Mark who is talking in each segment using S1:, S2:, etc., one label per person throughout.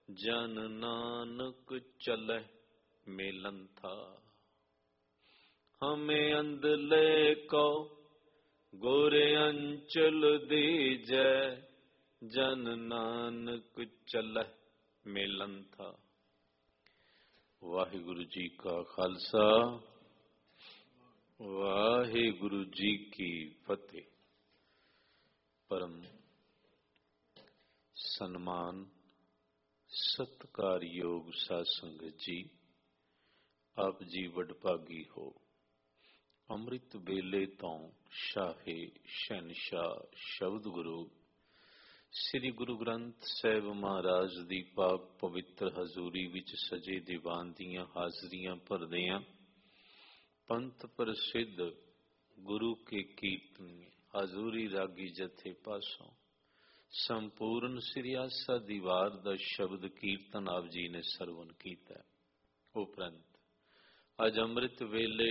S1: ਜਨ ਨਾਨਕ ਚਲੈ ਮੇਲੰਥਾ। ਹਮੇ ਅੰਦਲੇ ਕੋ ਗੁਰ ਅੰਚਲ ਦੀਜੈ, ਜਨ ਨਾਨਕ ਚਲੈ ਮੇਲੰਥਾ। ਵਾਹਿਗੁਰੂ ਜੀ ਕਾ ਖਾਲਸਾ, ਵਾਹਿਗੁਰੂ ਜੀ ਕੀ ਫਤਿਹ। ਪਰਮ ਸਨਮਾਨ ਸਤਿਕਾਰਯੋਗ ਸਾਧ ਸੰਗਤ ਜੀ, ਆਪ ਜੀ ਵਡਭਾਗੀ ਹੋ। ਅੰਮ੍ਰਿਤ ਵੇਲੇ ਤੋਂ ਸ਼ਾਹੇ ਸ਼ਹਿਨਸ਼ਾਹ ਸ਼ਬਦ ਗੁਰੂ ਸ੍ਰੀ ਗੁਰੂ ਗ੍ਰੰਥ ਸਾਹਿਬ ਮਹਾਰਾਜ ਦੀ ਪਾਕ ਪਵਿੱਤਰ ਹਜ਼ੂਰੀ ਵਿੱਚ ਸਜੇ ਦੀਵਾਨ ਦੀਆਂ ਹਾਜ਼ਰੀਆਂ ਭਰਦਿਆਂ ਪੰਥ ਪ੍ਰਸਿੱਧ ਗੁਰੂ ਕੇ ਕੀਰਤਨੀਏ ਹਜ਼ੂਰੀ ਰਾਗੀ ਜਥੇ ਪਾਸੋਂ ਸੰਪੂਰਨ ਸ੍ਰੀ ਆਸਾ ਦੀਵਾਰ ਦਾ ਸ਼ਬਦ ਕੀਰਤਨ ਆਪ ਜੀ ਨੇ ਸਰਵਣ ਕੀਤਾ। ਉਪਰੰਤ ਅੱਜ ਅੰਮ੍ਰਿਤ ਵੇਲੇ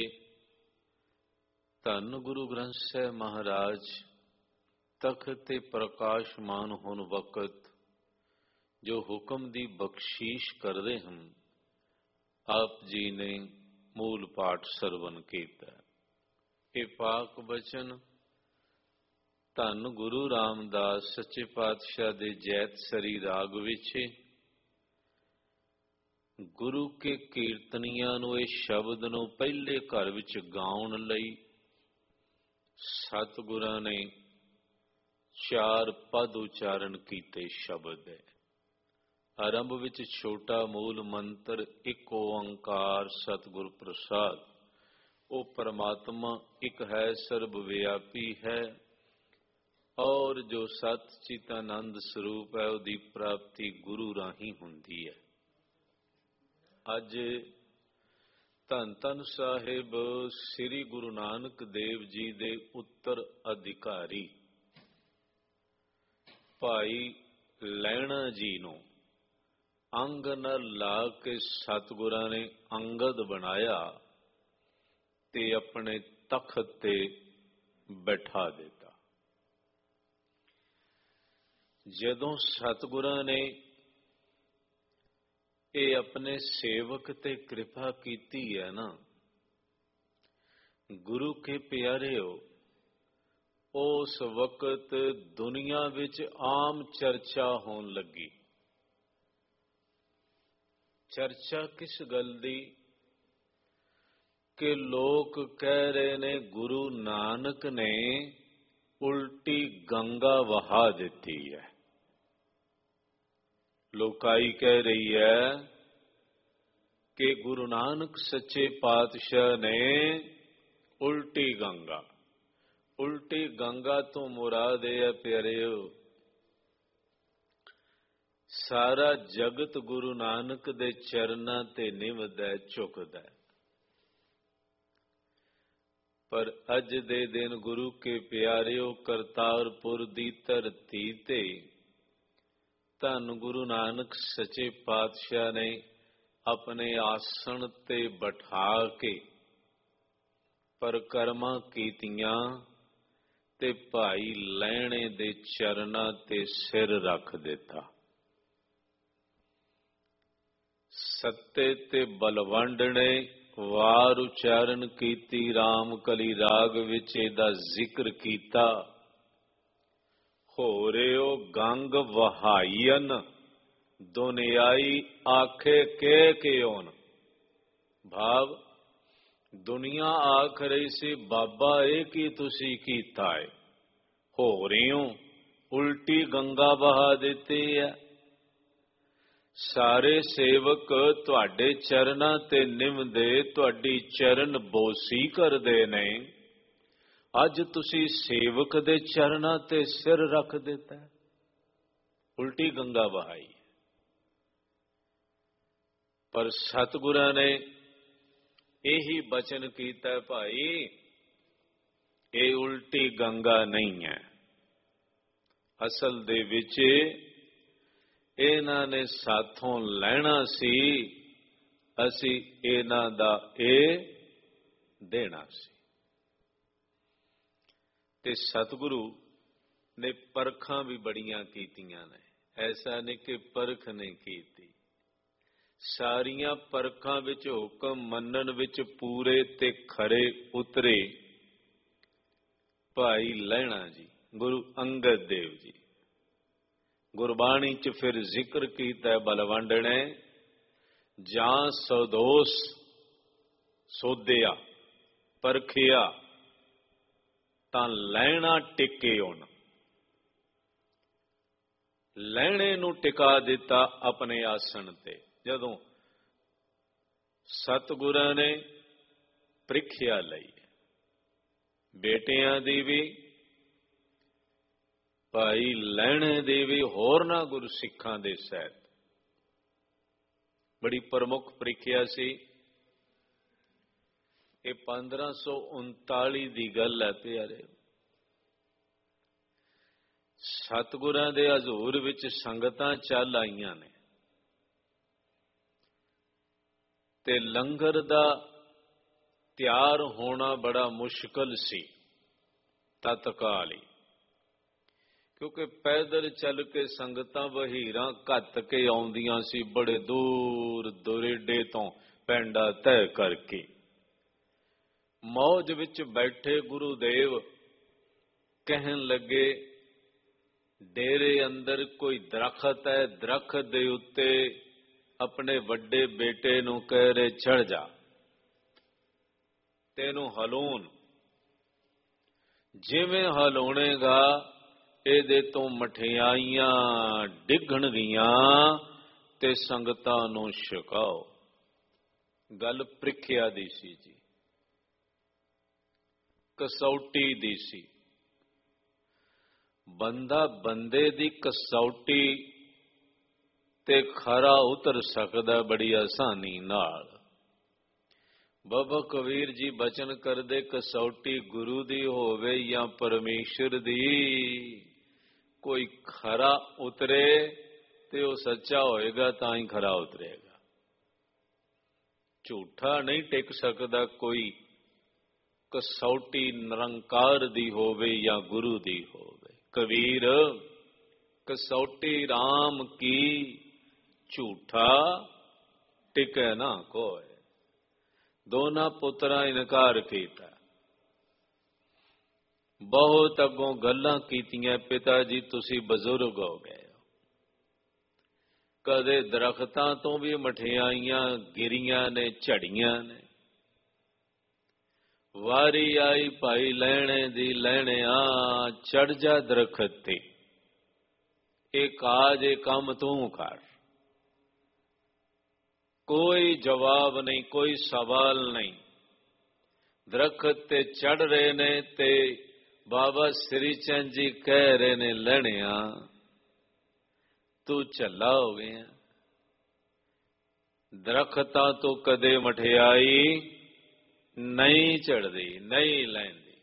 S1: ਧੰਨ ਗੁਰੂ ਗ੍ਰੰਥ ਸਾਹਿਬ ਮਹਾਰਾਜ ਤਖਤ ਤੇ ਪ੍ਰਕਾਸ਼ਮਾਨ ਹੋਣ ਵਕਤ ਜੋ ਹੁਕਮ ਦੀ ਬਖਸ਼ੀਸ਼ ਕਰਦੇ ਹਨ, ਆਪ ਜੀ ਨੇ ਮੂਲ ਪਾਠ ਸਰਵਣ ਕੀਤਾ। ਇਹ ਪਾਕ ਬਚਨ ਧੰਨ ਗੁਰੂ ਰਾਮਦਾਸ ਸੱਚੇ ਪਾਤਸ਼ਾਹ ਦੇ ਜੈਤ ਸਰੀ ਰਾਗ ਵਿੱਚ ਗੁਰੂ ਕੇ ਕੀਰਤਨੀਆਂ ਨੂੰ ਇਹ ਸ਼ਬਦ ਨੂੰ ਪਹਿਲੇ ਘਰ ਵਿੱਚ ਗਾਉਣ ਲਈ ਸਤਿਗੁਰਾਂ ਨੇ 4 ਪਦ ਉਚਾਰਨ ਕੀਤੇ ਸ਼ਬਦ ਹੈ। ਆਰੰਭ ਵਿੱਚ ਛੋਟਾ ਮੂਲ ਮੰਤਰ ਇੱਕ ਓੰਕਾਰ ਸਤਿਗੁਰ ਪ੍ਰਸਾਦ। ਉਹ ਪਰਮਾਤਮਾ ਇੱਕ ਹੈ, ਸਰਬ ਵਿਆਪੀ ਹੈ ਔਰ ਜੋ ਸਤ ਚਿਤ ਆਨੰਦ ਸਰੂਪ ਹੈ, ਉਹਦੀ ਪ੍ਰਾਪਤੀ ਗੁਰੂ ਰਾਹੀਂ ਹੁੰਦੀ ਹੈ। ਅੱਜ ਧੰਨ ਧੰਨ ਸਾਹਿਬ ਸ੍ਰੀ ਗੁਰੂ ਨਾਨਕ ਦੇਵ ਜੀ ਦੇ ਉੱਤਰ ਅਧਿਕਾਰੀ ਭਾਈ ਲਹਿਣਾ ਜੀ ਨੂੰ ਅੰਗ ਨਾਲ ਲਾ ਕੇ ਸਤਿਗੁਰਾਂ ਨੇ ਅੰਗਦ ਬਣਾਇਆ ਤੇ ਆਪਣੇ ਤਖਤ ਤੇ ਬਿਠਾ ਦਿੱਤਾ। ਜਦੋਂ ਸਤਿਗੁਰਾਂ ਨੇ ਇਹ ਆਪਣੇ ਸੇਵਕ ਤੇ ਕਿਰਪਾ ਕੀਤੀ ਹੈ ਨਾ, ਗੁਰੂ ਕੇ ਪਿਆਰਿਓ, ਉਸ ਵਕਤ ਦੁਨੀਆ ਵਿੱਚ ਆਮ ਚਰਚਾ ਹੋਣ ਲੱਗੀ। ਚਰਚਾ ਕਿਸ ਗੱਲ ਦੀ? ਕਿ ਲੋਕ ਕਹਿ ਰਹੇ ਨੇ ਗੁਰੂ ਨਾਨਕ ਨੇ ਉਲਟੀ ਗੰਗਾ ਵਹਾ ਦਿੱਤੀ ਹੈ। ਲੋਕਾਈ ਕਹਿ ਰਹੀ ਹੈ ਕਿ ਗੁਰੂ ਨਾਨਕ ਸੱਚੇ ਪਾਤਸ਼ਾਹ ਨੇ ਉਲਟੀ ਗੰਗਾ। ਉਲਟੀ ਗੰਗਾ ਤੋਂ ਮੁਰਾਦ ਇਹ ਹੈ ਪਿਆਰਿਓ, ਸਾਰਾ ਜਗਤ ਗੁਰੂ ਨਾਨਕ ਦੇ ਚਰਨਾਂ ਤੇ ਨਿਵਦਾ ਝੁਕਦਾ। ਪਰ ਅੱਜ ਦੇ ਦਿਨ ਗੁਰੂ ਕੇ ਪਿਆਰਿਓ, ਕਰਤਾਰਪੁਰ ਦੀ ਧਰਤੀ ਤੇ ਧੰਨ ਗੁਰੂ ਨਾਨਕ ਸੱਚੇ ਪਾਤਸ਼ਾਹ ਨੇ ਆਪਣੇ ਆਸਣ ਤੇ ਬਿਠਾ ਕੇ ਪਰਕਰਮਾਂ ਕੀਤੀਆਂ ਤੇ ਭਾਈ ਲਹਿਣੇ ਦੇ ਚਰਨਾਂ ਤੇ ਸਿਰ ਰੱਖ ਦਿੱਤਾ। ਸੱਤੇ ਤੇ ਬਲਵੰਡ ਨੇ ਵਾਰ ਉਚਾਰਨ ਕੀਤੀ। ਰਾਮ ਕਲੀ ਰਾਗ ਵਿੱਚ ਇਹਦਾ ਜ਼ਿਕਰ ਕੀਤਾ। ਹੋ ਰਿਓ ਗੰਗ ਵਹਾਈਨ ਦੁਨਿਆਈ ਆਖੇ ਕੇ ਕਿਉਨ। ਭਾਵ ਦੁਨੀਆ ਆਖ ਰਹੀ ਸੀ, ਬਾਬਾ ਇਹ ਕੀ ਤੁਸੀਂ ਕੀਤਾ ਹੈ? ਹੋ ਰਹੇ ਹੋ ਉਲਟੀ ਗੰਗਾ ਵਹਾ ਦਿੱਤੀ ਹੈ। ਸਾਰੇ ਸੇਵਕ ਤੁਹਾਡੇ ਚਰਨਾਂ ਤੇ ਨਿਮਦੇ, ਤੁਹਾਡੀ ਚਰਨ ਬੋਸੀ ਕਰਦੇ ਨੇ। ਅੱਜ ਤੁਸੀਂ ਸੇਵਕ ਦੇ ਚਰਨਾਂ ਤੇ ਸਿਰ ਰੱਖ ਦਿੱਤਾ, ਉਲਟੀ ਗੰਗਾ ਵਹਾਈ। ਪਰ ਸਤਿਗੁਰਾਂ ਨੇ ਇਹੀ ਬਚਨ ਕੀਤਾ, ਭਾਈ ਇਹ ਉਲਟੀ ਗੰਗਾ ਨਹੀਂ ਹੈ। ਅਸਲ ਦੇ ਵਿੱਚ ਇਹਨਾਂ ਨੇ ਸਾਥੋਂ ਲੈਣਾ ਸੀ, ਅਸੀਂ ਇਹਨਾਂ ਦਾ ਇਹ ਦੇਣਾ ਸੀ। ਤੇ ਸਤਿਗੁਰੂ ਨੇ ਪਰਖਾਂ ਵੀ ਬੜੀਆਂ ਕੀਤੀਆਂ ਨੇ। ਐਸਾ ਨਹੀਂ ਕਿ ਪਰਖ ਨਹੀਂ ਕੀਤੀ। ਸਾਰੀਆਂ ਪਰਖਾਂ ਵਿੱਚ ਹੁਕਮ ਮੰਨਣ ਵਿੱਚ ਪੂਰੇ ਤੇ ਖਰੇ ਉਤਰੇ ਭਾਈ ਲਹਿਣਾ ਜੀ, ਗੁਰੂ ਅੰਗਦ ਦੇਵ ਜੀ। ਗੁਰਬਾਣੀ 'ਚ ਫਿਰ ਜ਼ਿਕਰ ਕੀਤਾ ਬਲਵੰਡਣੇ, ਜਾਂ ਸਦੋਸ ਸੋਧਿਆ ਪਰਖਿਆ ਤਾਂ ਲੈਣਾ ਟਿਕੇ ਹੁਣ। ਲੈਣੇ ਨੂੰ ਟਿਕਾ ਦਿੱਤਾ ਆਪਣੇ ਆਸਣ ਤੇ। ਜਦੋਂ ਸਤਿਗੁਰਾਂ ਨੇ ਪ੍ਰੀਖਿਆ ਲਈ, ਬੇਟਿਆਂ ਦੀ ਵੀ, ਭਾਈ ਲਹਿਣੇ ਦੀ ਵੀ, ਹੋਰਨਾਂ ਗੁਰਸਿੱਖਾਂ ਦੇ ਸਹਿਤ ਬੜੀ ਪ੍ਰਮੁੱਖ ਪ੍ਰੀਖਿਆ ਸੀ। ਇਹ 1539 ਦੀ ਗੱਲ ਹੈ ਪਿਆਰੇ। ਸਤਿਗੁਰਾਂ ਦੇ ਹਜ਼ੂਰ ਵਿੱਚ ਸੰਗਤਾਂ ਚੱਲ ਆਈਆਂ ਨੇ ਤੇ ਲੰਗਰ ਦਾ ਤਿਆਰ ਹੋਣਾ ਬੜਾ ਮੁਸ਼ਕਲ ਸੀ ਤਤਕਾਲ ਹੀ, ਕਿਉਂਕਿ ਪੈਦਲ ਚੱਲ ਕੇ ਸੰਗਤਾਂ ਵਹੀਰਾਂ ਘੱਤ ਕੇ ਆਉਂਦੀਆਂ ਸੀ, ਬੜੇ ਦੂਰ ਦੁਰੇਡੇ ਤੋਂ ਪੈਂਡਾ ਤੈਅ ਕਰਕੇ। ਮੌਜ ਵਿੱਚ ਬੈਠੇ ਗੁਰੂਦੇਵ ਕਹਿਣ ਲੱਗੇ, ਡੇਰੇ ਅੰਦਰ ਕੋਈ ਦਰਖਤ ਹੈ, ਦਰਖਤ ਦੇ ਉੱਤੇ ਆਪਣੇ ਵੱਡੇ ਬੇਟੇ ਨੂੰ ਕਹਿ ਰਹੇ ਚੜ ਜਾ, ਤੈਨੂੰ ਹਲੂਣ, ਜਿਵੇਂ ਹਲਾਉਣੇਗਾ ਇਹਦੇ ਤੋਂ ਮਠਿਆਈਆਂ ਡਿੱਗਣਗੀਆਂ ਤੇ ਸੰਗਤਾਂ ਨੂੰ ਛਕਾਓ। ਗੱਲ ਪ੍ਰੀਖਿਆ ਦੀ ਸੀ ਜੀ, ਕਸੌਟੀ ਦੀ ਸੀ। ਬੰਦਾ ਬੰਦੇ ਦੀ ਕਸੌਟੀ ਤੇ ਖਰਾ ਉਤਰ ਸਕਦਾ ਬੜੀ ਆਸਾਨੀ ਨਾਲ। ਬਾਬਾ ਕਬੀਰ ਜੀ ਬਚਨ ਕਰਦੇ, ਕਸੌਟੀ ਗੁਰੂ ਦੀ ਹੋਵੇ ਜਾਂ ਪਰਮੇਸ਼ਰ ਦੀ, ਕੋਈ ਖਰਾ ਉਤਰੇ ਤੇ ਉਹ ਸੱਚਾ ਹੋਏਗਾ ਤਾਂ ਹੀ ਖਰਾ ਉਤਰੇਗਾ। ਝੂਠਾ ਨਹੀਂ ਟਿਕ ਸਕਦਾ। ਕੋਈ ਕਸੌਟੀ ਨਿਰੰਕਾਰ ਦੀ ਹੋਵੇ ਜਾਂ ਗੁਰੂ ਦੀ ਹੋਵੇ। ਕਬੀਰ ਕਸੌਟੀ RAM ਕੀ, ਝੂਠਾ ਟਿਕੇ ਨਾ ਕੋਏ। ਦੋਨਾਂ ਪੁੱਤਰਾਂ ਇਨਕਾਰ ਕੀਤਾ, ਬਹੁਤ ਅੱਗੋਂ ਗੱਲਾਂ ਕੀਤੀਆਂ, ਪਿਤਾ ਜੀ ਤੁਸੀਂ ਬਜ਼ੁਰਗ ਹੋ ਗਏ ਹੋ, ਕਦੇ ਦਰਖਤਾਂ ਤੋਂ ਵੀ ਮਠਿਆਈਆਂ ਗਿਰੀਆਂ ਨੇ, ਝੜੀਆਂ ਨੇ। ਵਾਰੀ ਆਈ ਭਾਈ ਲੈਣੇ ਦੀ, ਲੈਣਿਆ ਚੜ ਜਾ ਦਰਖਤ ਤੇ, ਇਹ ਕਾਜ ਇਹ ਕੰਮ ਤੂੰ ਕਰ। ਕੋਈ ਜਵਾਬ ਨਹੀਂ, ਕੋਈ ਸਵਾਲ ਨਹੀਂ। ਦਰਖਤ ਤੇ ਚੜ ਰਹੇ ਨੇ ਤੇ ਬਾਬਾ ਸ੍ਰੀ ਚੰਦ ਜੀ ਕਹਿ ਰਹੇ ਨੇ, ਲੈਣਿਆ ਤੂੰ ਝੱਲਾ ਹੋ ਗਿਆ, ਦਰਖਤਾਂ ਤੋਂ ਕਦੇ ਮਠਿਆਈ ਨਹੀਂ ਚੜਦੀ, ਨਹੀਂ ਲੈਂਦੀ।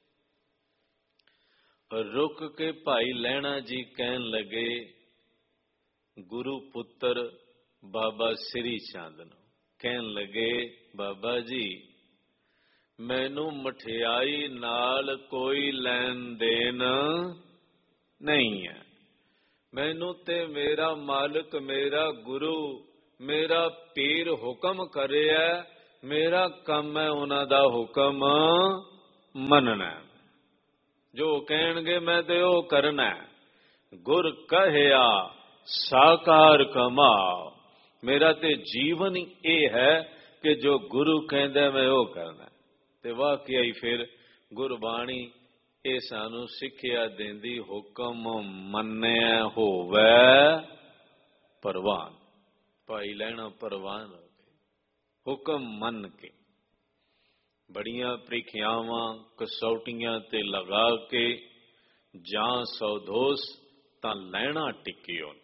S1: ਰੁਕ ਕੇ ਭਾਈ ਲਹਿਣਾ ਜੀ ਕਹਿਣ ਲੱਗੇ, ਗੁਰੂ ਪੁੱਤਰ ਬਾਬਾ ਸ੍ਰੀ ਚੰਦ ਨੂੰ ਕਹਿਣ ਲੱਗੇ, ਬਾਬਾ ਜੀ ਮੈਨੂੰ ਮਠਿਆਈ ਨਾਲ ਕੋਈ ਲੈਣ ਦੇਣ ਨਹੀਂ ਹੈ। ਮੈਨੂੰ ਤੇ ਮੇਰਾ ਮਾਲਕ, ਮੇਰਾ ਗੁਰੂ, ਮੇਰਾ ਪੀਰ ਹੁਕਮ ਕਰਿਆ, ਮੇਰਾ ਕੰਮ ਹੈ ਉਹਨਾਂ ਦਾ ਹੁਕਮ ਮੰਨਣਾ। ਜੋ ਕਹਿਣਗੇ ਮੈਂ ਤੇ ਉਹ ਕਰਨਾ। ਗੁਰ ਕਹਿਆ ਸਾਕਾਰ ਕਮਾਓ। ਮੇਰਾ ਤੇ ਜੀਵਨ ਹੀ ਇਹ ਹੈ ਕਿ ਜੋ ਗੁਰੂ ਕਹਿੰਦਾ ਮੈਂ ਉਹ ਕਰਨਾ। ਤੇ ਵਾਕਿਆ ਹੀ ਫਿਰ ਗੁਰਬਾਣੀ ਇਹ ਸਾਨੂੰ ਸਿੱਖਿਆ ਦਿੰਦੀ, ਹੁਕਮ ਮੰਨਿਆ ਹੋਵੇ ਪ੍ਰਵਾਨ। ਭਾਈ ਲੈਣਾ ਪ੍ਰਵਾਨ ਹੋ ਗਏ ਹੁਕਮ ਮੰਨ ਕੇ। ਬੜੀਆਂ ਪ੍ਰੀਖਿਆਵਾਂ ਕਸੌਟੀਆਂ ਤੇ ਲਗਾ ਕੇ ਜਾਂ ਸੌਦੋਸ ਤਾਂ ਲੈਣਾ ਟਿਕਿਓ।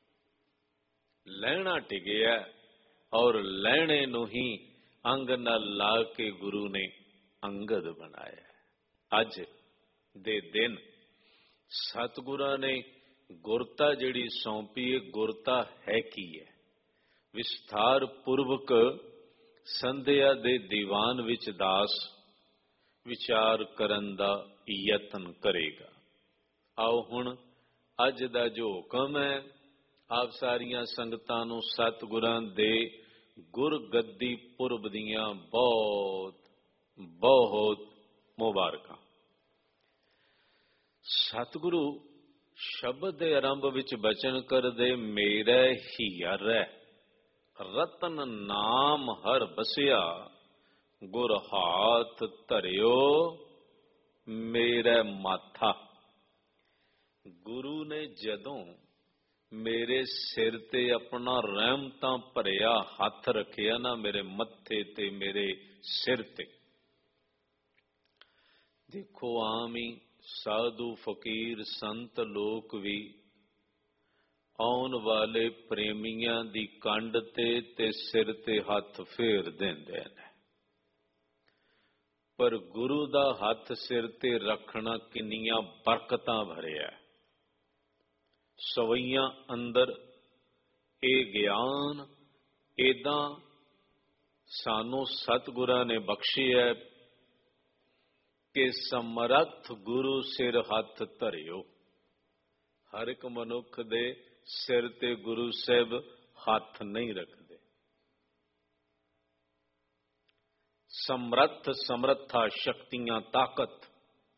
S1: ਲੈਣਾ ਟਿਕਿਆ ਔਰ ਲੈਣੇ ਨੂੰ ਹੀ ਅੰਗ ਨਾਲ ਲਾ ਕੇ ਗੁਰੂ ਨੇ ਅੰਗਦ ਬਣਾਇਆ। ਅੱਜ ਦੇ ਦਿਨ ਸਤਿਗੁਰਾਂ ਨੇ ਗੁਰਤਾ ਜਿਹੜੀ ਸੌਂਪੀ ਹੈ, ਗੁਰਤਾ ਹੈ ਕੀ ਹੈ? ਵਿਸਥਾਰ ਪੂਰਵਕ ਸੰਧਿਆ ਦੇ ਦੀਵਾਨ ਵਿੱਚ ਦਾਸ ਵਿਚਾਰ ਕਰਨ ਦਾ ਯਤਨ ਕਰੇਗਾ। ਆਓ ਹੁਣ ਅੱਜ ਦਾ ਜੋ ਹੁਕਮ ਹੈ ਆਪ ਸਾਰੀਆਂ ਸੰਗਤਾਂ ਨੂੰ ਸਤਿਗੁਰਾਂ ਦੇ ਗੁਰਗੱਦੀ ਪੁਰਬ ਦੀਆਂ ਬਹੁਤ ਬਹੁਤ ਮੁਬਾਰਕਾਂ। ਸਤਿਗੁਰੂ ਸ਼ਬਦ ਦੇ ਆਰੰਭ ਵਿੱਚ ਬਚਨ ਕਰਦੇ, ਮੇਰਾ ਹੀਰ ਰਤਨ ਨਾਮ ਹਰ ਬਸਿਆ, ਗੁਰ ਹਾਥ ਧਰਿਓ ਮੇਰਾ ਮਾਥਾ। ਗੁਰੂ ਨੇ ਜਦੋਂ ਮੇਰੇ ਸਿਰ ਤੇ ਆਪਣਾ ਰਹਿਮਤਾਂ ਭਰਿਆ ਹੱਥ ਰੱਖਿਆ ਨਾ, ਮੇਰੇ ਮੱਥੇ ਤੇ, ਮੇਰੇ ਸਿਰ ਤੇ। ਦੇਖੋ ਆਮ ਹੀ ਸਾਧੂ ਫਕੀਰ ਸੰਤ ਲੋਕ ਵੀ ਆਉਣ ਵਾਲੇ ਪ੍ਰੇਮੀਆਂ ਦੀ ਕੰਡ ਤੇ ਸਿਰ ਤੇ ਹੱਥ ਫੇਰ ਦਿੰਦੇ ਨੇ, ਪਰ ਗੁਰੂ ਦਾ ਹੱਥ ਸਿਰ ਤੇ ਰੱਖਣਾ ਕਿੰਨੀਆਂ ਬਰਕਤਾਂ ਭਰਿਆ। ਸਵਈਆਂ ਅੰਦਰ ਇਹ ਗਿਆਨ ਏਦਾਂ ਸਾਨੂੰ ਸਤਿਗੁਰਾਂ ਨੇ ਬਖਸ਼ਿਆ ਕਿ ਸਮਰੱਥ ਗੁਰੂ ਸਿਰ ਹੱਥ ਧਰਿਓ। ਹਰ ਇੱਕ ਮਨੁੱਖ ਦੇ ਸਿਰ ਤੇ ਗੁਰੂ ਸਾਹਿਬ ਹੱਥ ਨਹੀਂ ਰੱਖਦੇ। ਸਮਰੱਥ, ਸਮਰੱਥਾ, ਸ਼ਕਤੀਆਂ, ਤਾਕਤ।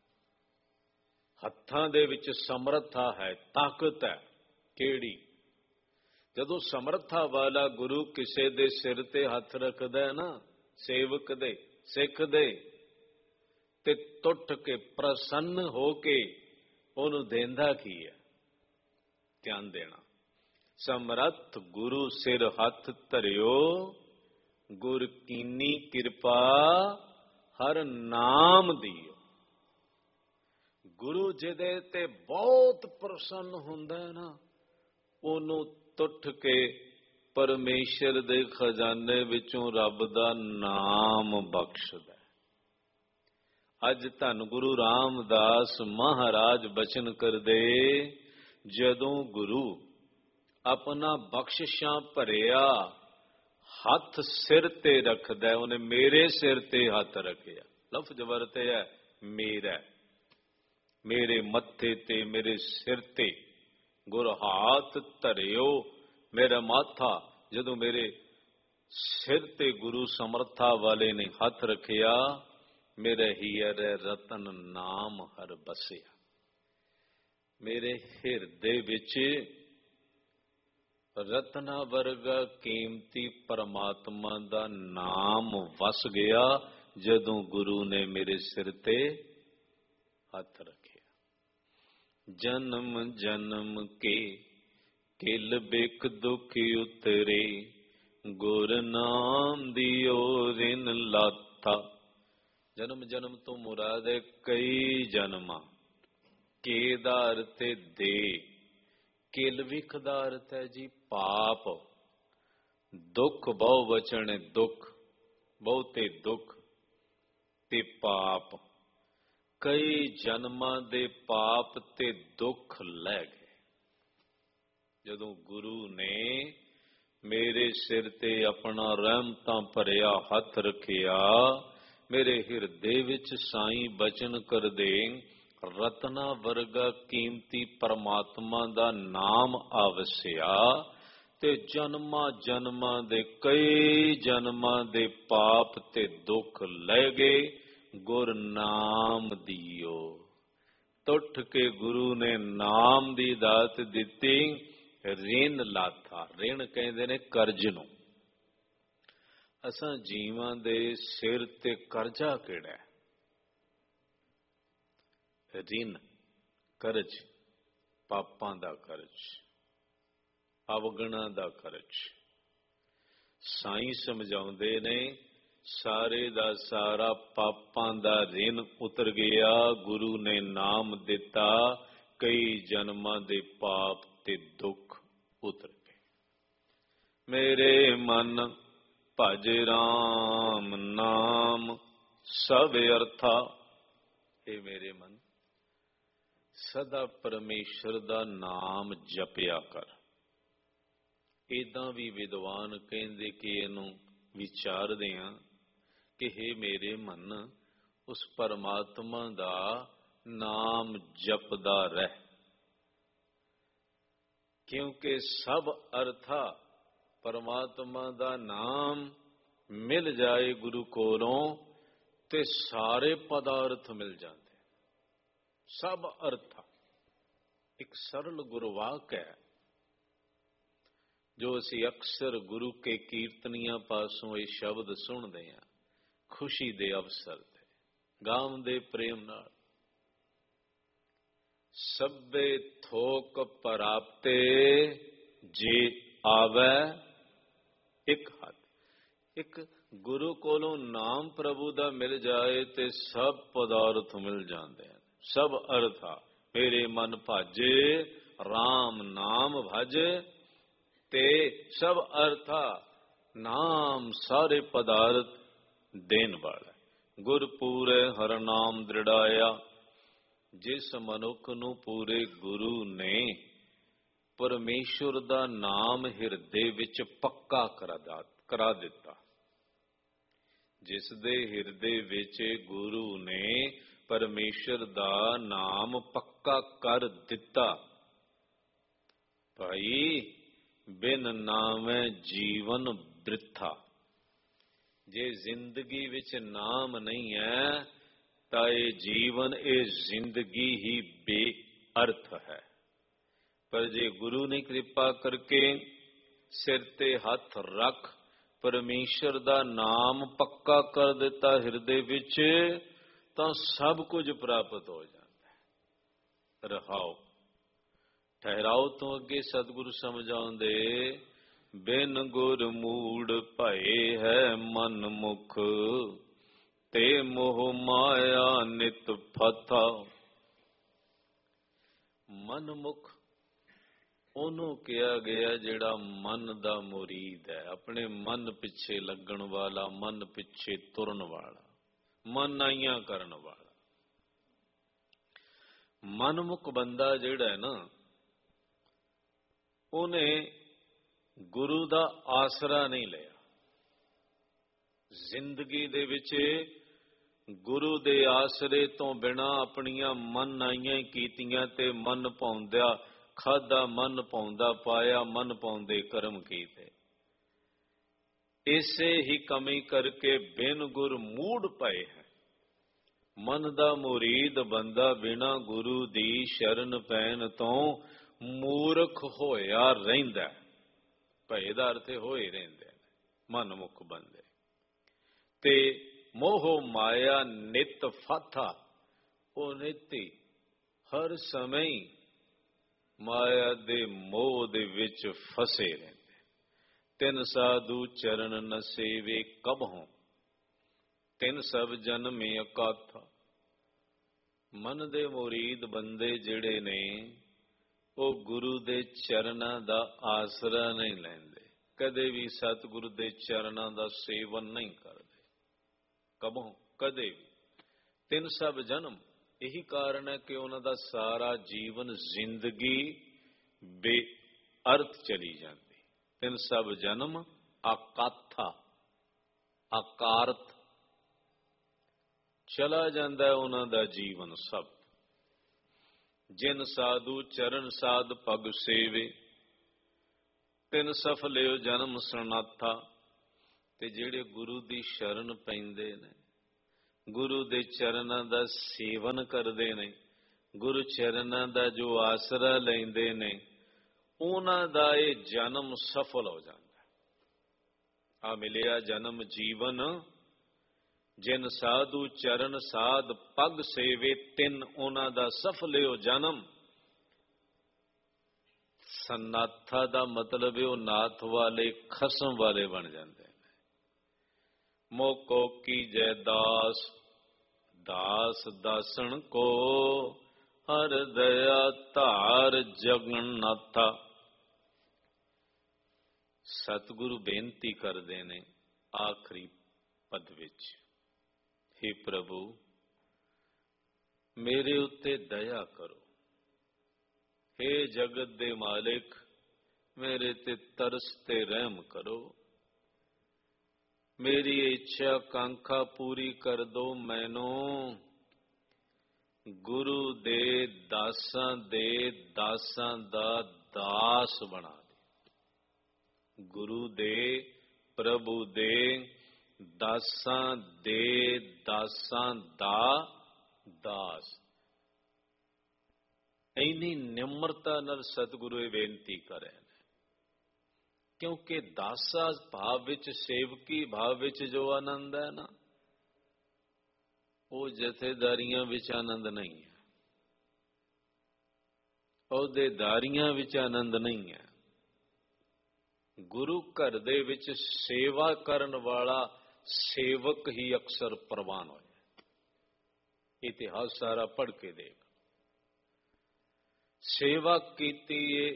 S1: ਹੱਥਾਂ ਦੇ ਵਿੱਚ ਸਮਰੱਥਾ ਹੈ, ਤਾਕਤ ਹੈ। ਕਿਹੜੀ? ਜਦੋਂ ਸਮਰੱਥਾ ਵਾਲਾ ਗੁਰੂ ਕਿਸੇ ਦੇ ਸਿਰ ਤੇ ਹੱਥ ਰੱਖਦਾ ਹੈ ਨਾ, ਸੇਵਕ ਦੇ, ਸਿੱਖ ਦੇ, ਤੇ ਟੁੱਟ ਕੇ ਪ੍ਰਸੰਨ ਹੋ ਕੇ ਉਹਨੂੰ ਦੇਂਦਾ ਕੀ ਹੈ? ਧਿਆਨ ਦੇਣਾ। ਸਮਰੱਥ ਗੁਰੂ ਸਿਰ ਹੱਥ ਧਰਿਓ, ਗੁਰ ਕੀਨੀ ਕਿਰਪਾ ਹਰ ਨਾਮ ਦਿਓ। ਗੁਰੂ ਜਿਹਦੇ ਤੇ ਬਹੁਤ ਪ੍ਰਸੰਨ ਹੁੰਦਾ ਹੈ ਨਾ, ਉਹਨੂੰ ਟੁੱਟ ਕੇ ਪਰਮੇਸ਼ਰ ਦੇ ਖਜ਼ਾਨੇ ਵਿੱਚੋਂ ਰੱਬ ਦਾ ਨਾਮ ਬਖਸ਼ਦਾ। ਅੱਜ ਧੰਨ ਗੁਰੂ ਰਾਮਦਾਸ ਮਹਾਰਾਜ ਬਚਨ ਕਰਦੇ, ਜਦੋਂ ਗੁਰੂ ਆਪਣਾ ਬਖਸ਼ਿਸ਼ਾਂ ਭਰਿਆ ਹੱਥ ਸਿਰ ਤੇ ਰੱਖਦਾ, ਉਹਨੇ ਮੇਰੇ ਸਿਰ ਤੇ ਹੱਥ ਰੱਖਿਆ। ਲਫ਼ਜ਼ ਵਰਤਿਆ ਮੇਰਾ, ਮੇਰੇ ਮੱਥੇ ਤੇ, ਮੇਰੇ ਸਿਰ ਤੇ। ਗੁਰ ਹਾਥ ਧਰਿਓ ਮੇਰਾ ਮਾਥਾ। ਜਦੋਂ ਮੇਰੇ ਸਿਰ ਤੇ ਗੁਰੂ ਸਮਰੱਥਾ ਵਾਲੇ ਨੇ ਹੱਥ ਰੱਖਿਆ, ਮੇਰੇ ਹੀਰ ਰਤਨ ਨਾਮ ਹਰ ਬਸਿਆ। ਮੇਰੇ ਹਿਰਦੇ ਵਿੱਚ ਰਤਨਾ ਵਰਗਾ ਕੀਮਤੀ ਪਰਮਾਤਮਾ ਦਾ ਨਾਮ ਵਸ ਗਿਆ, ਜਦੋਂ ਗੁਰੂ ਨੇ ਮੇਰੇ ਸਿਰ ਤੇ ਹੱਥ ਰੱਖਿਆ। ਜਨਮ ਜਨਮ ਕੇ ਕਿਲ ਬਿਕ ਦੁਖ ਉਤਰੇ, ਗੁਰ ਨਾਮ ਦਿਓ ਰਿਨ ਲਾਥਾ। ਜਨਮ ਜਨਮ ਤੋਂ ਮੁਰਾਦ ਹੈ ਕਈ ਜਨਮਾਂ। ਕੇ ਦਾ ਅਰਥ ਹੈ ਦੇ, ਕਿਲ ਵਿਖ ਦਾ ਅਰਥ ਹੈ ਜੀ ਪਾਪ। ਦੁੱਖ ਬਹੁ ਵਚਨ ਹੈ, ਦੁੱਖ, ਬਹੁਤੇ ਦੁੱਖ ਤੇ ਪਾਪ। ਕਈ ਜਨਮਾਂ ਦੇ ਪਾਪ ਤੇ ਦੁੱਖ ਲੈ ਗਏ ਜਦੋਂ ਗੁਰੂ ਨੇ ਮੇਰੇ ਸਿਰ ਤੇ ਆਪਣਾ ਰਹਿਮਤਾਂ ਭਰਿਆ ਹੱਥ ਰੱਖਿਆ। ਮੇਰੇ ਹਿਰਦੇ ਵਿੱਚ ਸਾਈਂ ਬਚਨ ਕਰਦੇ, ਰਤਨਾ ਵਰਗਾ ਕੀਮਤੀ ਪਰਮਾਤਮਾ ਦਾ ਨਾਮ ਆਵਸਿਆ, ਤੇ ਜਨਮਾਂ ਜਨਮਾਂ ਦੇ, ਕਈ ਜਨਮਾਂ ਦੇ ਪਾਪ ਤੇ ਦੁੱਖ ਲੈ ਗਏ। ਗੁਰ ਨਾਮ ਦਿਓ। ਟੁੱਟ ਕੇ ਗੁਰੂ ਨੇ ਨਾਮ ਦੀ ਦਾਤ ਦਿੱਤੀ। ਰਿਨ ਲਾਥਾ, ਰਿਣ ਕਹਿੰਦੇ ਨੇ ਕਰਜ਼ ਨੂੰ। ਅਸਾਂ ਜੀਵਾਂ ਦੇ ਸਿਰ ਤੇ ਕਰਜ਼ਾ ਕਿਹੜਾ ਹੈ? ਰਿਨ, ਕਰਜ਼, ਪਾਪਾਂ ਦਾ ਕਰਜ਼, ਅਵਗੁਣਾਂ ਦਾ ਕਰਜ਼। ਸਾਈਂ ਸਮਝਾਉਂਦੇ ਨੇ, ਸਾਰੇ ਦਾ ਸਾਰਾ ਪਾਪਾਂ ਦਾ ਰਿਨ ਉਤਰ ਗਿਆ। ਗੁਰੂ ਨੇ ਨਾਮ ਦਿੱਤਾ, ਕਈ ਜਨਮਾਂ ਦੇ ਪਾਪ ਤੇ ਦੁੱਖ ਉਤਰ ਗਏ। ਮੇਰੇ ਮਨ ਭਜ ਰਾਮ ਨਾਮ ਸਭ ਅਰਥਾ। ਇਹ ਮੇਰੇ ਮਨ, ਸਦਾ ਪਰਮੇਸ਼ਰ ਦਾ ਨਾਮ ਜਪਿਆ ਕਰ। ਏਦਾਂ ਵੀ ਵਿਦਵਾਨ ਕਹਿੰਦੇ ਕਿ ਇਹਨੂੰ ਵਿਚਾਰਦੇ ਹਾਂ ਕਿ ਹੇ ਮੇਰੇ ਮਨ, ਉਸ ਪਰਮਾਤਮਾ ਦਾ ਨਾਮ ਜਪਦਾ ਰਹਿ। ਕਿਉਂਕਿ ਸਭ ਅਰਥਾ ਪਰਮਾਤਮਾ ਦਾ ਨਾਮ ਮਿਲ ਜਾਏ ਗੁਰੂ ਕੋਲੋਂ ਤੇ ਸਾਰੇ ਪਦਾਰਥ ਮਿਲ ਜਾਂਦੇ। ਸਭ ਅਰਥਾ ਇੱਕ ਸਰਲ ਗੁਰਵਾਕ ਹੈ ਜੋ ਅਸੀਂ ਅਕਸਰ ਗੁਰੂ ਕੇ ਕੀਰਤਨੀਆਂ ਪਾਸੋਂ ਇਹ ਸ਼ਬਦ ਸੁਣਦੇ ਹਾਂ ਖੁਸ਼ੀ ਦੇ ਅਵਸਰ ਤੇ, ਗਾਉਂਦੇ ਪ੍ਰੇਮ ਨਾਲ। ਸਭੇ ਥੋਕ ਪ੍ਰਾਪਤੇ ਜੇ ਆਵੈ ਇੱਕ ਹੱਥ। ਇੱਕ ਗੁਰੂ ਕੋਲੋਂ ਨਾਮ ਪ੍ਰਭੂ ਦਾ ਮਿਲ ਜਾਏ ਤੇ ਸਭ ਪਦਾਰਥ ਮਿਲ ਜਾਂਦੇ ਹਨ। ਸਭ ਅਰਥਾ ਮੇਰੇ ਮਨ ਭਾਜੇ RAM ਨਾਮ ਭਜ ਤੇ ਸਭ ਅਰਥਾ ਨਾਮ ਸਾਰੇ ਪਦਾਰਥ ਦੇਣ ਵਾਲਾ। ਗੁਰ ਪੂਰੇ ਹਰ ਨਾਮ ਦ੍ਰਿੜਾਇਆ। ਜਿਸ ਮਨੁੱਖ ਨੂੰ ਪੂਰੇ ਗੁਰੂ ਨੇ ਪਰਮੇਸ਼ਵਰ ਦਾ ਨਾਮ ਹਿਰਦੇ ਵਿੱਚ ਪੱਕਾ ਕਰਾ ਦਿੱਤਾ, ਜਿਸ ਦੇ ਹਿਰਦੇ ਵਿੱਚ ਗੁਰੂ ਨੇ ਪਰਮੇਸ਼ਰ ਦਾ ਨਾਮ ਪੱਕਾ ਕਰ ਦਿੱਤਾ, ਭਾਈ ਬਿਨ ਨਾਮੈ ਜੀਵਨ ਬ੍ਰਿਥਾ। ਜੇ ਜ਼ਿੰਦਗੀ ਵਿੱਚ ਨਾਮ ਨਹੀਂ ਹੈ ਤਾਂ ਇਹ ਜੀਵਨ, ਇਹ ਜ਼ਿੰਦਗੀ ਹੀ ਬੇਅਰਥ ਹੈ। ਪਰ ਜੇ ਗੁਰੂ ਨੇ ਕਿਰਪਾ ਕਰਕੇ ਸਿਰ ਤੇ ਹੱਥ ਰੱਖ ਪਰਮੇਸ਼ਰ ਦਾ ਨਾਮ ਪੱਕਾ ਕਰ ਦਿੱਤਾ ਹਿਰਦੇ ਵਿੱਚ, ਤਾਂ ਸਭ ਕੁਝ ਪ੍ਰਾਪਤ ਹੋ ਜਾਂਦਾ ਹੈ। ਰਹਾਓ ਠਹਿਰਾਓ ਤੋਂ ਅੱਗੇ ਸਤਿਗੁਰੂ ਸਮਝਾਉਂਦੇ, ਬਿਨ ਗੁਰ ਮੂੜ ਭਏ ਹੈ ਮਨ ਮੁਖ, ਤੇ ਮੋਹ ਮਾਇਆ ਨਿਤ ਫਥਾ। ਮਨਮੁਖ ਉਹਨੂੰ ਕਿਹਾ ਗਿਆ ਜਿਹੜਾ ਮਨ ਦਾ ਮੁਰੀਦ ਹੈ, ਆਪਣੇ ਮਨ ਪਿੱਛੇ ਲੱਗਣ ਵਾਲਾ, ਮਨ ਪਿੱਛੇ ਤੁਰਨ ਵਾਲਾ, ਮਨਾਈਆਂ ਕਰਨ ਵਾਲਾ। ਮਨਮੁਖ ਬੰਦਾ ਜਿਹੜਾ ਹੈ ਨਾ, ਉਹਨੇ ਗੁਰੂ ਦਾ ਆਸਰਾ ਨਹੀਂ ਲਿਆ। ਜ਼ਿੰਦਗੀ ਦੇ ਵਿੱਚ ਗੁਰੂ ਦੇ ਆਸਰੇ ਤੋਂ ਬਿਨਾਂ ਆਪਣੀਆਂ ਮਨਾਈਆਂ ਕੀਤੀਆਂ ਤੇ ਮਨ ਪਾਉਂਦਿਆ ਖਾਧਾ, ਮਨ ਪਾਉਂਦਾ ਪਾਇਆ, ਮਨ ਪਾਉਂਦੇ ਕਰਮ ਕੀਤੇ। ਇਸੇ ਹੀ ਕਮੀ ਕਰਕੇ ਬਿਨ ਗੁਰ ਮੂੜ ਪਏ ਹੈ। ਮਨ ਦਾ ਮੁਰੀਦ ਬੰਦਾ ਬਿਨਾਂ ਗੁਰੂ ਦੀ ਸ਼ਰਨ ਪੈਣ ਤੋਂ ਮੂਰਖ ਹੋਇਆ ਰਹਿੰਦਾ। ਭਏ ਦਾ ਅਰਥ ਹੋਏ ਰਹਿੰਦੇ ਨੇ ਮਨਮੁਖ ਬੰਦੇ। ਤੇ ਮੋਹ ਮਾਇਆ ਨਿਤ ਫਾਥਾ, ਉਹ ਨਿਤੀ ਹਰ ਸਮੇਂ ਮਾਇਆ ਦੇ ਮੋਹ ਦੇ ਵਿੱਚ ਫਸੇ ਰਹਿੰਦੇ। ਤਿੰਨ ਸਾਧੂ ਚਰਨ ਨ ਸੇਵੇ ਕਬਹੋਂ, ਤਿੰਨ ਸਭ ਜਨਮ ਅਕਾਥਾ। ਮਨ ਦੇ ਮੁਰੀਦ ਬੰਦੇ ਜਿਹੜੇ ਨੇ ਉਹ ਗੁਰੂ ਦੇ ਚਰਨਾਂ ਦਾ ਆਸਰਾ ਨਹੀਂ ਲੈਂਦੇ, ਕਦੇ ਵੀ ਸਤਿਗੁਰੂ ਦੇ ਚਰਨਾਂ ਦਾ ਸੇਵਨ ਨਹੀਂ ਕਰਦੇ, ਕਬਹੋਂ ਕਦੇ ਵੀ। ਤਿੰਨ ਸਭ ਜਨਮ, ਇਹੀ ਕਾਰਨ ਹੈ ਕਿ ਉਹਨਾਂ ਦਾ ਸਾਰਾ ਜੀਵਨ ਜ਼ਿੰਦਗੀ ਬੇਅਰਥ ਚਲੀ ਜਾਂਦੀ। ਤਿੰਨ ਸਭ ਜਨਮ ਅਕਾਥਾ, ਅਕਾਰਤ ਚਲਾ ਜਾਂਦਾ ਉਹਨਾਂ ਦਾ ਜੀਵਨ ਸਭ। ਜਿਨ ਸਾਧੂ ਚਰਨ ਸਾਧ ਪਗ ਸੇਵੇ, ਤਿੰਨ ਸਫਲਿਓ ਜਨਮ ਸਨਾਥਾ। ਤੇ ਜਿਹੜੇ ਗੁਰੂ ਦੀ ਸ਼ਰਨ ਪੈਂਦੇ ਨੇ, ਗੁਰੂ ਦੇ ਚਰਨਾਂ ਦਾ ਸੇਵਨ ਕਰਦੇ ਨੇ, ਗੁਰੂ ਚਰਨਾਂ ਦਾ ਜੋ ਆਸਰਾ ਲੈਂਦੇ ਨੇ, ਉਹਨਾਂ ਦਾ ਇਹ ਜਨਮ ਸਫਲ ਹੋ ਜਾਂਦਾ। ਆ ਮਿਲਿਆ ਜਨਮ ਜੀਵਨ। ਜਿਨ ਸਾਧੂ ਚਰਨ ਸਾਧ ਪਗ ਸੇਵੇ, ਤਿੰਨ ਉਹਨਾਂ ਦਾ ਸਫਲਿਓ ਜਨਮ। ਸਨਾਥਾ ਦਾ ਮਤਲਬ ਉਹ ਨਾਥ ਵਾਲੇ, ਖਸਮ ਵਾਲੇ ਬਣ ਜਾਂਦੇ ਨੇ। ਮੋਕੋ ਕੀਜੈ ਦਾਸ, ਦਾਸ ਦਾਸਣ ਕੋ, ਹਰ ਦਇਆ ਧਾਰ ਜਗਨਨਾਥਾ। ਸਤਿਗੁਰੂ ਬੇਨਤੀ ਕਰਦੇ ਨੇ ਆਖਰੀ ਪਦ ਵਿੱਚ, ਹੇ ਪ੍ਰਭੂ ਮੇਰੇ ਉੱਤੇ ਦਇਆ ਕਰੋ, ਹੇ ਜਗਤ ਦੇ ਮਾਲਿਕ ਮੇਰੇ ਤੇ ਤਰਸ ਤੇ ਰਹਿਮ ਕਰੋ, ਮੇਰੀ ਇੱਛਾ ਕਾਂਖਾ ਪੂਰੀ ਕਰ ਦੋ। ਮੈਨੂੰ ਗੁਰੂ ਦੇ ਦਾਸਾਂ ਦਾ ਦਾਸ ਬਣਾ ਦੇ। ਗੁਰੂ ਦੇ, ਪ੍ਰਭੂ ਦੇ, ਦਾਸਾਂ ਦੇ, ਦਾਸਾਂ ਦਾ ਦਾਸ। ਇੰਨੀ ਨਿਮਰਤਾ ਨਾਲ ਸਤਿਗੁਰੂ ਇਹ ਬੇਨਤੀ ਕਰੇ ਨੇ, ਕਿਉਂਕਿ ਦਾਸਾ ਭਾਵ ਵਿੱਚ, ਸੇਵਕੀ ਭਾਵ ਵਿੱਚ ਜੋ ਆਨੰਦ ਹੈ ਨਾ, ਉਹ ਜਥੇਦਾਰੀਆਂ ਵਿੱਚ ਆਨੰਦ ਨਹੀਂ ਹੈ, ਅਹੁਦੇਦਾਰੀਆਂ ਵਿੱਚ ਆਨੰਦ ਨਹੀਂ ਹੈ। ਗੁਰੂ ਘਰ ਦੇ ਵਿੱਚ ਸੇਵਾ ਕਰਨ ਵਾਲਾ ਸੇਵਕ ਹੀ ਅਕਸਰ ਪ੍ਰਵਾਨ ਹੋਇਆ। ਇਤਿਹਾਸ ਸਾਰਾ ਪੜ੍ਹ ਕੇ ਦੇਖ। ਸੇਵਾ ਕੀਤੀ ਏ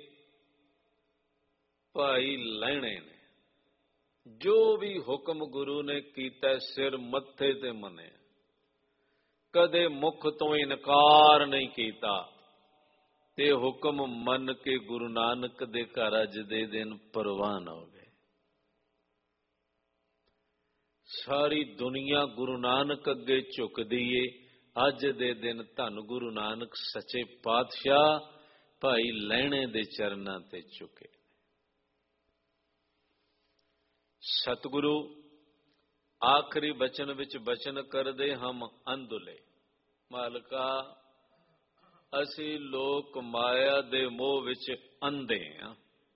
S1: ਭਾਈ ਲਹਿਣੇ ਨੇ, ਜੋ ਵੀ ਹੁਕਮ ਗੁਰੂ ਨੇ ਕੀਤਾ ਸਿਰ ਮੱਥੇ ਤੇ ਮੰਨਿਆ, ਕਦੇ ਮੁਖ ਤੋਂ ਇਨਕਾਰ ਨਹੀਂ ਕੀਤਾ, ਤੇ ਹੁਕਮ ਮੰਨ ਕੇ ਗੁਰੂ ਨਾਨਕ ਦੇ ਘਰ ਅੱਜ ਦੇ ਦਿਨ ਪ੍ਰਵਾਨ ਹੋ ਗਏ। ਸਾਰੀ ਦੁਨੀਆ ਗੁਰੂ ਨਾਨਕ ਅੱਗੇ ਝੁਕਦੀ ਏ। ਅੱਜ ਦੇ ਦਿਨ ਧੰਨ ਗੁਰੂ ਨਾਨਕ ਸੱਚੇ ਪਾਤਸ਼ਾਹ ਭਾਈ ਲਹਿਣੇ ਦੇ ਚਰਨਾਂ ਤੇ ਝੁਕੇ। ਸਤਿਗੁਰੂ ਆਖਰੀ ਬਚਨ ਵਿੱਚ ਬਚਨ ਕਰਦੇ, ਹਮ ਅੰਧੁਲੇ। ਮਾਲਕਾ, ਅਸੀਂ ਲੋਕ ਮਾਇਆ ਦੇ ਮੋਹ ਵਿੱਚ ਅੰਧੇ ਹਾਂ,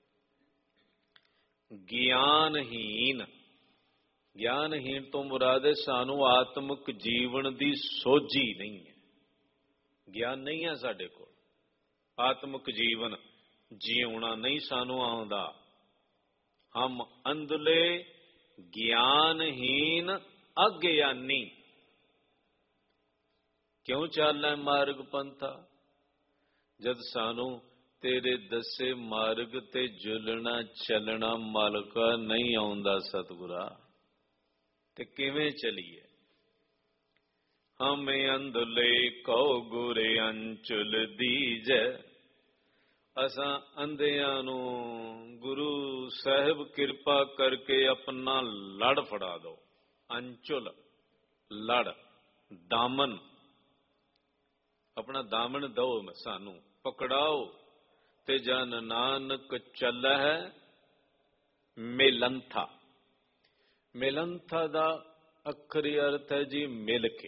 S1: ਗਿਆਨਹੀਨ। ਗਿਆਨਹੀਨ ਤੋਂ ਮੁਰਾਦ ਹੈ ਸਾਨੂੰ ਆਤਮਿਕ ਜੀਵਨ ਦੀ ਸੋਝੀ ਨਹੀਂ ਹੈ, ਗਿਆਨ ਨਹੀਂ ਹੈ ਸਾਡੇ ਕੋਲ, ਆਤਮਿਕ ਜੀਵਨ ਜੀਉਣਾ ਨਹੀਂ ਸਾਨੂੰ ਆਉਂਦਾ। ਹਮ ਅੰਧਲੇ ਗਿਆਨਹੀਨ ਅਗਿਆਨੀ। ਕਿਉਂ ਚੱਲਣਾ ਮਾਰਗ ਪੰਥਾ? ਜਦ ਸਾਨੂੰ ਤੇਰੇ ਦੱਸੇ ਮਾਰਗ ਤੇ ਜੁਲਣਾ ਚੱਲਣਾ ਮਾਲਕਾ ਨਹੀਂ ਆਉਂਦਾ ਸਤਿਗੁਰਾ, ਤੇ ਕਿਵੇਂ ਚਲੀਏ? ਹਮੇ ਅੰਧਲੇ ਕਉ ਗੁਰੇ ਅੰਚੁਲ ਦੀਜੈ। ਅਸਾਂ ਅੰਧਿਆਂ ਨੂੰ ਗੁਰੂ ਸਾਹਿਬ ਕਿਰਪਾ ਕਰਕੇ ਆਪਣਾ ਲੜ ਫੜਾ ਦਿਓ। ਅੰਚੁਲ ਲੜ, ਦਾਮਨ, ਆਪਣਾ ਦਾਮਨ ਦਿਓ ਸਾਨੂੰ, ਪਕੜਾਓ। ਤੇ ਜਨ ਨਾਨਕ ਚੱਲੈ ਮਿਲੰਥਾ। ਮਿਲੰਥਾ ਦਾ ਅੱਖਰੀ ਅਰਥ ਹੈ ਜੀ ਮਿਲ ਕੇ।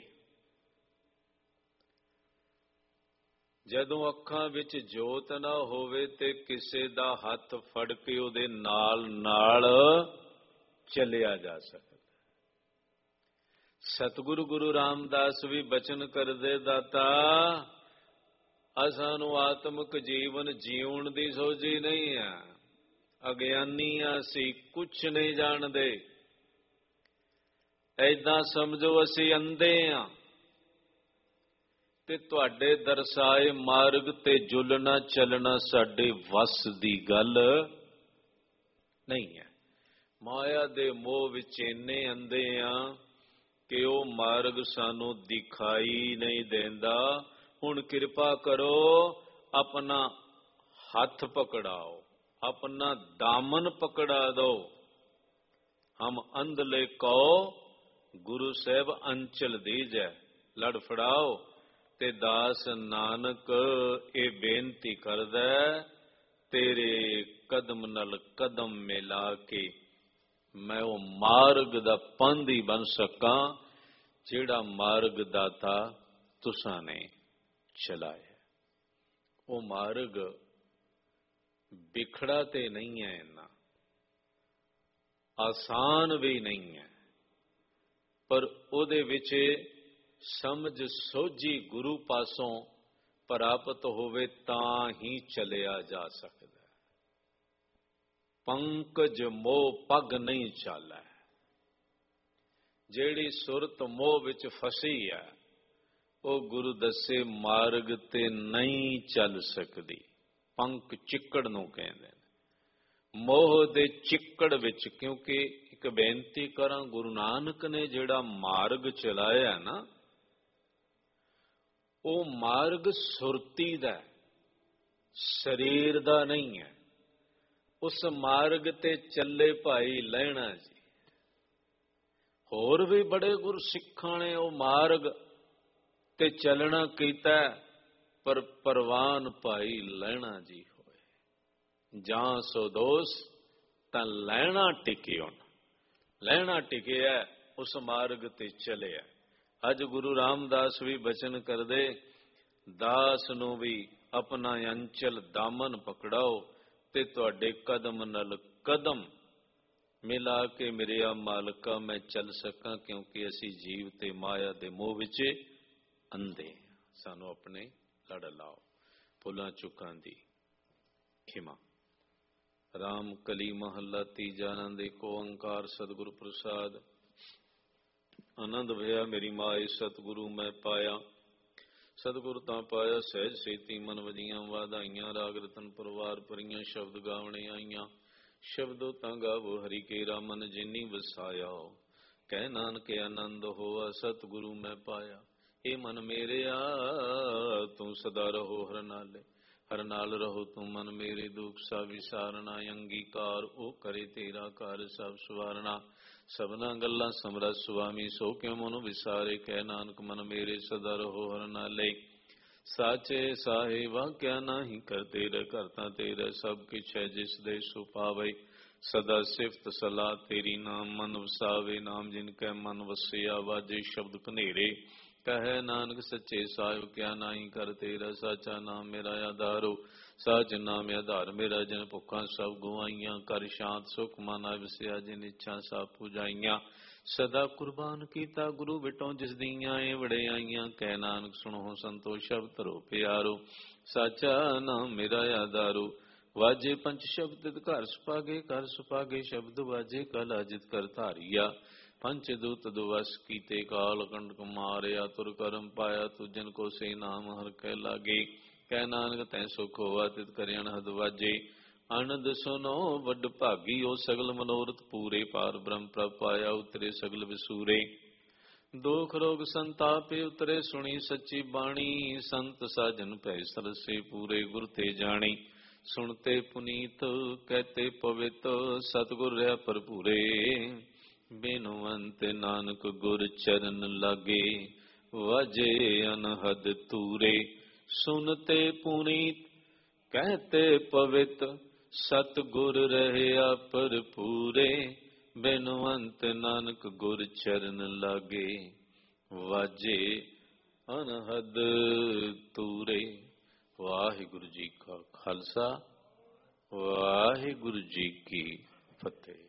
S1: ਜਦੋਂ ਅੱਖਾਂ ਵਿੱਚ ਜੋਤ ਨਾ ਹੋਵੇ ਤੇ ਕਿਸੇ ਦਾ ਹੱਥ ਫੜ ਕੇ ਉਹਦੇ ਨਾਲ ਨਾਲ ਚੱਲਿਆ ਜਾ ਸਕਦਾ। ਸਤਿਗੁਰੂ ਗੁਰੂ ਰਾਮਦਾਸ ਵੀ ਬਚਨ ਕਰਦੇ, ਦਾਤਾ ਅਸਾਂ ਨੂੰ ਆਤਮਿਕ ਜੀਵਨ ਜੀਉਣ ਦੀ ਸੋਝੀ ਨਹੀਂ ਆ, ਅਗਿਆਨੀ ਅਸੀਂ ਕੁਛ ਨਹੀਂ ਜਾਣਦੇ। ਏਦਾਂ ਸਮਝੋ ਅਸੀਂ ਅੰਧੇ ਆ, ਤੇ ਤੁਹਾਡੇ ਦਰਸਾਏ ਮਾਰਗ ਤੇ ਜੁਲਣਾ ਚੱਲਣਾ ਸਾਡੇ ਵੱਸ ਦੀ ਗੱਲ ਨਹੀਂ ਹੈ। ਮਾਇਆ ਦੇ ਮੋਹ ਵਿੱਚ ਇੰਨੇ ਅੰਧੇ ਆ ਕਿ ਉਹ ਮਾਰਗ ਸਾਨੂੰ ਦਿਖਾਈ ਨਹੀਂ ਦਿੰਦਾ। ਹੁਣ ਕਿਰਪਾ ਕਰੋ, ਆਪਣਾ ਹੱਥ ਪਕੜਾਓ, ਆਪਣਾ ਦਾਮਨ ਪਕੜਾ ਦੋ। ਹਮ ਅੰਧਲੇ ਕਉ ਗੁਰੂ ਸਾਹਿਬ ਅੰਚਲ ਦੀਜੈ। ਲੜ ਫੜਾਓ। ਤੇ ਦਾਸ ਨਾਨਕ ਇਹ ਬੇਨਤੀ ਕਰਦਾ, ਤੇਰੇ ਕਦਮ ਨਾਲ ਕਦਮ ਮਿਲਾ ਕੇ ਮੈਂ ਉਹ ਮਾਰਗ ਦਾ ਪੰਧੀ ਬਣ ਸਕਾਂ ਜਿਹੜਾ ਮਾਰਗ ਦਾਤਾ ਤੁਸਾਂ ਨੇ ਚਲਾਇਆ। ਉਹ ਮਾਰਗ ਵਿਖੜਾ ਤੇ ਨਹੀਂ ਹੈ, ਇੰਨਾ ਆਸਾਨ ਵੀ ਨਹੀਂ ਹੈ, ਪਰ ਉਹਦੇ ਵਿੱਚ ਸਮਝ ਸੋਝੀ ਗੁਰੂ ਪਾਸੋਂ ਪ੍ਰਾਪਤ ਹੋਵੇ ਤਾਂ ਹੀ ਚਲਿਆ ਜਾ ਸਕਦਾ। ਪੰਕਜ ਮੋਹ ਪੱਗ ਨਹੀਂ ਚਾਲੈ। ਜਿਹੜੀ ਸੁਰਤ ਮੋਹ ਵਿੱਚ ਫਸੀ ਹੈ ਉਹ ਗੁਰੂ ਦੱਸੇ ਮਾਰਗ ਤੇ ਨਹੀਂ ਚੱਲ ਸਕਦੀ। ਪੰਕ ਚਿੱਕੜ ਨੂੰ ਕਹਿੰਦੇ ਨੇ, ਮੋਹ ਦੇ ਚਿੱਕੜ ਵਿੱਚ। ਕਿਉਂਕਿ ਇੱਕ ਬੇਨਤੀ ਕਰਾਂ, ਗੁਰੂ ਨਾਨਕ ਨੇ ਜਿਹੜਾ ਮਾਰਗ ਚਲਾਇਆ ਨਾ, ਉਹ ਮਾਰਗ ਸੁਰਤੀ ਦਾ, ਸਰੀਰ ਦਾ ਨਹੀਂ ਹੈ। ਉਸ ਮਾਰਗ ਤੇ ਚੱਲੇ ਭਾਈ ਲਹਿਣਾ ਜੀ। ਹੋਰ ਵੀ ਬੜੇ ਗੁਰਸਿੱਖਾਂ ਨੇ ਉਹ ਮਾਰਗ ਤੇ ਚੱਲਣਾ ਕੀਤਾ, ਪਰ ਪ੍ਰਵਾਨ ਭਾਈ ਲਹਿਣਾ ਜੀ ਹੋਏ। ਜਾਂ ਸੋ ਦੋਸ ਤਾਂ ਲੈਣਾ ਟਿਕਿਉਣ। ਲੈਣਾ ਟਿਕਿਆ ਉਸ ਮਾਰਗ ਤੇ ਚਲਿਆ। ਅੱਜ ਗੁਰੂ ਰਾਮਦਾਸ ਵੀ ਬਚਨ ਕਰਦੇ, ਦਾਸ ਨੂੰ ਵੀ ਆਪਣਾ ਅੰਚਲ ਦਾਮਨ ਪਕੜਾਓ ਤੇ ਤੁਹਾਡੇ ਕਦਮ ਨਾਲ ਕਦਮ ਮਿਲਾ ਕੇ ਮੇਰਿਆ ਮਾਲਕਾ ਮੈਂ ਚੱਲ ਸਕਾਂ, ਕਿਉਂਕਿ ਅਸੀਂ ਜੀਵ ਤੇ ਮਾਇਆ ਦੇ ਮੋਹ ਵਿੱਚ ਅੰਧੇ। ਸਾਨੂੰ ਆਪਣੇ ਲੜ ਲਾਓ। ਭੁੱਲਾਂ ਚੁੱਕਾਂ ਦੀ ਖਿਮਾ। ਰਾਮ ਕਲੀ ਮਹੱਲਾ ਤੀਜਾ। ਆਨੰਦ ਏਕ ਓੰਕਾਰ ਸਤਿਗੁਰ ਪ੍ਰਸਾਦ। ਆਨੰਦ ਭਇਆ ਮੇਰੀ ਮਾਏ ਸਤਿਗੁਰੂ ਮੈਂ ਪਾਇਆ। ਸਤਿਗੁਰ ਤਾਂ ਪਾਇਆ ਸਹਿਜ ਸੇਤੀ ਮਨ ਵਜੀਆਂ ਵਾਧਾਈਆਂ। ਰਾਗ ਰਤਨ ਪਰਵਾਰ ਭਰੀਆਂ ਸ਼ਬਦ ਗਾਵਣੇ ਆਈਆਂ। ਸ਼ਬਦੋ ਤਾਂ ਗਾਵੋ ਹਰੀ ਕੇਰਾ ਮਨ ਜਿਨੀ ਵਸਾਇਆ। ਕਹਿ ਨਾਨਕ ਆਨੰਦ ਹੋਆ ਸਤਿਗੁਰੂ ਮੈਂ ਪਾਇਆ। ਇਹ ਮਨ ਮੇਰਿਆ ਤੂੰ ਸਦਾ ਰਹੋ ਹਰ ਨਾਲੇ। ਹਰ ਨਾਲ ਰਹੋ ਤੂੰ ਮਨ ਮੇਰੇ। ਦੁਖ ਸਾ ਵਿਸਾਰਨਾ ਅੰਗੀਕਾਰ ਉਹ ਕਰੇ ਤੇਰਾ ਘਰ ਸਭ ਸਵਾਰਨਾ। ਸਭਨਾ ਗੱਲਾਂ ਸਮਰਤ ਸੁਆਮੀ ਸੋ ਕਿਉ ਮਨੁ ਵਿਸਾਰੇ। ਕਹਿ ਨਾਨਕ ਮਨ ਮੇਰੇ ਸਦਾ ਰਹੋ ਹਰ ਨਾਲੇ। ਸਾਚੇ ਸਾਹਿਬਾ ਕਿਆ ਨਾਹੀ ਕਰ ਤੇਰੇ। ਕਰਤਾ ਤੇਰੇ ਸਭ ਕਿਛ ਹੈ ਜਿਸ ਦੇ ਸੋ ਪਾਵੇ। ਸਦਾ ਸਿਫਤ ਸਲਾਹ ਤੇਰੀ ਨਾਮ ਮਨ ਵਸਾਵੇ। ਨਾਮ ਜਿਨ ਕੈ ਮਨ ਵਸਿਆ ਵਾਜੇ ਸ਼ਬਦ ਕਨੇਰੇ। ਕਹੈ ਨਾਨਕ ਸੱਚੇ ਸਾਹਿਬ ਕਿਆ ਨਾਹੀ ਕਰ ਤੇਰਾ। ਸਾਚਾ ਨਾਮ ਮੇਰਾ ਆਧਾਰੋ। ਸਾਚ ਨਾਮ ਆਧਾਰ ਮੇਰਾ। ਜਿਨ ਭੁੱਖਾਂ ਸਭ ਗਵਾਈਆਂ। ਕਰ ਸ਼ਾਂਤ ਸੁਖ ਮਨ ਵਸਿਆ। ਜਿਨ ਇੱਛਾ ਸਭ ਪੁਜਾਈਆਂ। ਸਦਾ ਕੁਰਬਾਨ ਕੀਤਾ ਗੁਰੂ ਬਿਟੋ ਜਿਸ ਦੀਆਂ ਏ ਵਡਿਆਈਆਂ। ਕਹਿ ਨਾਨਕ ਸੁਣੋ ਸੰਤੋ ਸ਼ਬਦ ਧਰੋ ਪਿਆਰੋ। ਸਾਚਾ ਨਾਮ ਮੇਰਾ ਆਧਾਰੋ। ਵਾਜੇ ਪੰਚ ਸ਼ਬਦ ਤਿਤ ਘਰ ਸੁਪਾਗੇ। ਘਰ ਸੁਪਾਗੇ ਸ਼ਬਦ ਵਾਜੇ। ਕਲ ਅਜਿਤ ਕਰ ਧਾਰੀਆ। ਪੰਚ ਦੂਤ ਦੁਵਸ ਕੀਤੇ ਕਾਲ ਕੰਡਕ ਮਾਰਿਆ। ਤੁਰ ਕਰਮ ਪਾਇਆ ਤੁਜਨ ਕੋ ਸੇ ਨਾਮ ਹਰ ਕੈ ਲਾਗੇ। ਕਹਿ ਨਾਨਕ ਤੈ ਸੁਖ ਹੋਆ ਤਿਤ ਕਰਿ ਅਨਹਦ ਵਾਜੇ। ਆਨੰਦ ਸੁਨੋ ਵੱਡ ਭਾਗੀ ਉਹ ਸਗਲ ਮਨੋਰਥ ਪੂਰੇ। ਪਾਰ ਬ੍ਰਹਮ ਪ੍ਰਭ ਪਾਇਆ ਉਤਰੇ ਸਗਲ ਵਿਸੂਰੇ। ਦੁਖ ਰੋਗ ਸੰਤਾਪੇ ਉਤਰੇ ਸੁਣੀ ਸੱਚੀ ਬਾਣੀ। ਸੰਤ ਸਾਜਨ ਭੈ ਸਰਸੇ ਪੂਰੇ ਗੁਰ ਤੇ ਜਾਣੀ। ਸੁਣਤੇ ਪੁਨੀਤ ਕਹਤੇ ਪਵਿੱਤ ਸਤਿਗੁਰ ਰਹਿ ਭਰਪੂਰੇ। ਬੇਨਵੰਤ ਨਾਨਕ ਗੁਰ ਚਰਨ ਲਾਗੇ। ਵਾਜੇ ਅਨਹਦ ਤੂਰੇ। ਸੁਨਤੇ ਪੁਨੀਤ ਕਹਤੇ ਪਵਿੱਤ ਸਤਿਗੁਰ ਰਹਿਆ ਭਰਪੂਰੇ। ਬੇਨਵੰਤ ਨਾਨਕ ਗੁਰ ਚਰਨ ਲਾਗੇ। ਵਾਜੇ ਅਨਹਦ ਤੂਰੇ। ਵਾਹਿਗੁਰੂ ਜੀ ਕਾ ਖਾਲਸਾ ਵਾਹਿਗੁਰੂ ਜੀ ਕੀ ਫਤਿਹ।